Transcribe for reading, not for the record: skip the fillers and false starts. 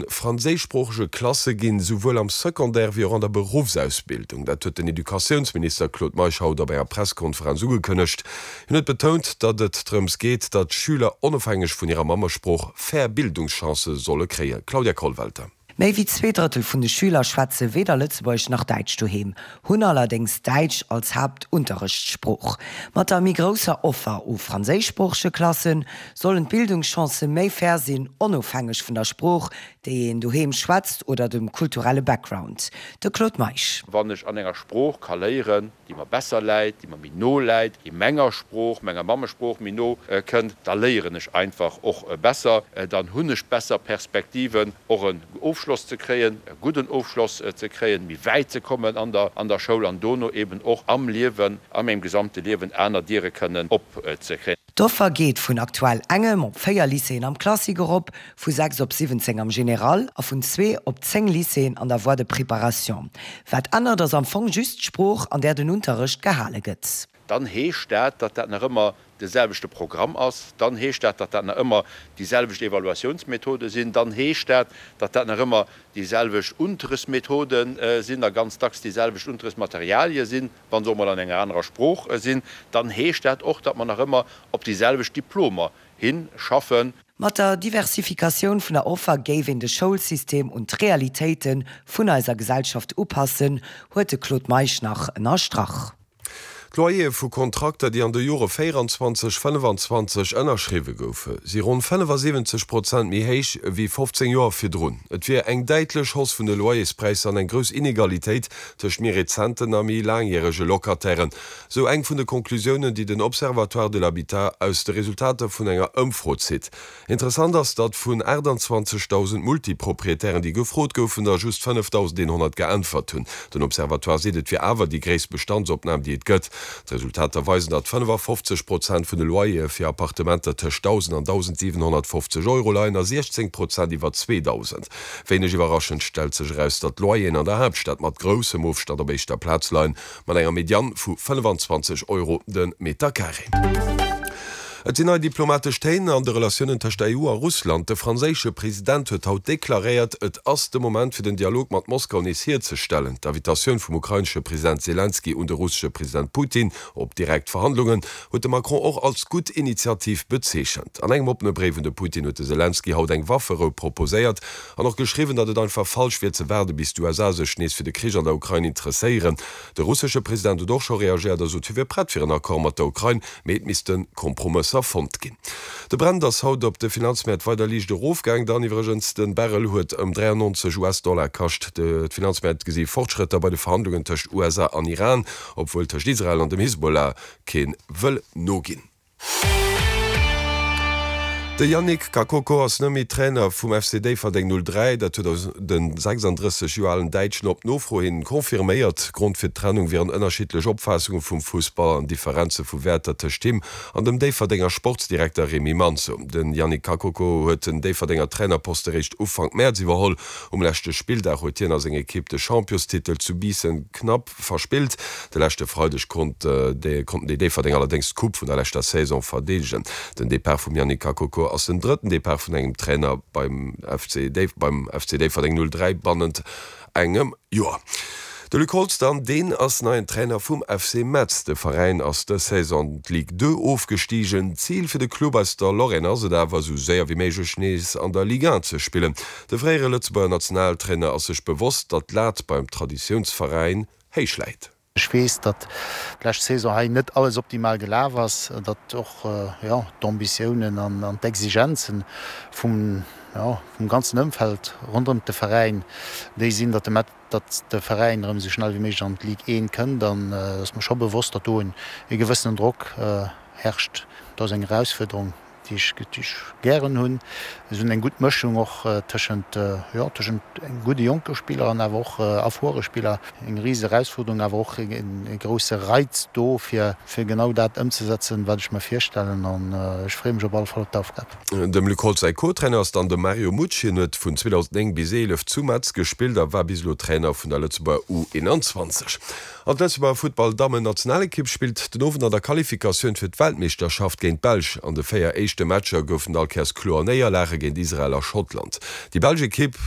franzésischsprachige Klasse ginn sowohl am Sekundär wie auch an der Berufsausbildung. Dat huet den Edukationsminister Claude Meischau bei einer Pressekonferenz ugekënnecht. Hin huet betont, dat et drums geht, dat Schüler unabhängig von ihrer Mammerspruch fair Bildungschance solle kreen. Claudia Kohlwalter. Méi wie 2/3 vun de Schüler schwatze weder Lützeburg noch Deitsch doheem. Hun allerdings Deitsch als Hauptunterrichtsspruch. Mat der mi grosser Offer u franzésischsprachsche Klassen sollen Bildungschance méi fair sinn onofhängig vun der Spruch, déi en doheem schwatzt oder dem kulturelle Background. De Claude Meisch. Wann ich an enger Spruch kann leieren, die man besser leiit, die man Mino leiit, die Menger Spruch, Menger Mammespruch Mino könnt, da leieren ich einfach och besser, dann hunnech besser Perspektiven och een Aufschluss zu kreen, einen guten Aufschluss zu kreen, wie weit zu kommen an der Schule an Dono eben auch am Leben, am im gesamten Leben einer Tiere können abzukriegen. D'Offer geht vun aktuell engem op 4 Lyceen am Klassiker op, vu 6 op 17 am General, a vun 2 op 10 Lyceen an der Voie de Präparation. Wat aner das am Fong just Spruch an der den Unterricht gehale gëtt. Dann heescht dat noch immer deselbechte Programm ass, dann heescht dat noch immer dieselbechte Evaluationsmethode sind, dann heescht dat noch immer dieselbech Unterrichtsmethoden sind, da ganz tags dieselbechte Unterrichtsmaterialien sind, wann so mal an enger anderer Spruch sind, dann heescht dat och, dat man noch immer op dieselbechte Diploma hinschaffen. Mat der Diversifikation vun der Offer géwen de Schulsystem und Realitäten vun eiser Gesellschaft oppassen, huete Claude Meisch nach en Astrach. Loyer vu Kontrakte, die an de Jore 24-25 ënnerschriwe goufe. Sie rund 75% méi héich wie 15 Joer fir Drun. Et wie eng deitlech Hoss vun de Loyerspreis an eng grös Inegalitéit tech mir Rezenten a mi langjährige Lokatairen. So eng vun de Konklusionen, die den Observatoire de l'Habitat aus de Resultate vun enger ëmfro zit. Interessant ass dat vun 20.000 Multiproprietären, die gefrot goufen, der just 5.100 geantwort hunn. Den Observatoire sedet wie awer die gréis Bestandsopname, die et gëtt. Resultate weisen, dat 55% vun de Loyer fir Appartementer tech 1.000 an 1.750 € leiien, a 16% iwwer 2.000. Wéineg iwwerraschend stel sech auss, dat Loyen an der Hauptstadt mat grossem Ofstand beichter Platz leiien, man enger Median vu 25 € den Meter carré. Et sinn diplomatisch Teine an de Relationen der EU a Russland. De franzésche Präsident huet haut deklariert, et ass de Moment fir den Dialog mat Moskau nishiert ze stellen. D'Invitationun vum ukrainsche Präsident Zelensky und de russische Präsident Putin op direkt Verhandlungen huet de Macron och als gut Initiativ bezeechent. An engem opne Brewen de Putin huet de Zelensky haut eng Waffere proposéiert, an noch geschrieben, dat et einfach falsch wie ze werde, bis du sech nees fir de Krieg an der Ukraine interesseieren. De russische Präsident doch schon reagiert, dat wir brett fir en Akkor mat der Ukraine met misisten Kompromiss fond gin. De Brand das haut op de Finanzmärt weiter liegt der Rofgang, dann iwgens den Barrel huet $93 kascht. De Finanzmärt gesi Fortschritte bei de Verhandlungen tcht USA an Iran, obwohl tcht Israel an dem Hisbollah ken wëll no gin. De Yannick Kakoko ass nëmi Trainer vum FCD verdeng 03, dat den 36 Joalen Deitschen op Nofro hin konfirméiert. Grund fir Trennung wären ënnerschiedlech Opfassungen vum Fußball an Differenze vu Wertter te stimm an dem Déiverdennger Sportsdirektor Remi Manzo. Den Yannick Kakoko huet den Déiverdennger Trainerposterecht ufang März iwwerholl lächte Spiel der huetien as eng Ekipp de Championstitel zu biesen knapp verspilt. De lächte freudech konnten de Déiverdennger allerdings Kupp vun der lächter Saison verdegen. Den Deper vum Yannick Kakoko aus den dritten Depart von engem Trainer beim FCD verdeng 03 bannend engem Joer. De Lukolz dann den als neuen Trainer vum FC Metz, de Verein aus der Saison Ligue 2 aufgestiegen. Ziel für de Club als der Lorraine, also da war so sehr wie méige Schnees an der Liga zu spielen. De freiere Lützburger Nationaltrainer as sich bewusst, dat Lat beim Traditionsverein heischleit. Ich weiß, dat Lächt Saison net alles optimal gelaf was, dat doch d'Ambitionen an d'Exigenzen vom ganzen Umfeld rund um den Verein, die sind, dat der Verein so schnell wie möglich an die Ligue 1 können, dann ist man schon bewusst, dass da ein gewissen Druck herrscht. Das ist eine Herausforderung, die ich gerne habe. Es ist eine gute Mischung auch zwischen guten jungen Spielern, aber auch erfahrenen Spielern. Eine riesige Herausforderung, aber auch ein großer Reiz da für genau das umzusetzen, was ich mir vorstelle. Und ich freue mich auf alle Fall auf die Aufgabe. Dem Lukolz Co-Trainer ist dann der Mario Mucci, von 2009 bis 11 zu Metz gespielt. Er war bislang Trainer von der Lützburger U21. Und Lützburger Football-Damen-Nationalequipe spielt den Ofen an der Qualifikation für die Weltmeisterschaft gegen Belgien. An der 4 ersten Matcher goufen Alkers Kloernéierläche gegen Israel a Schottland. Die Belgische Kipp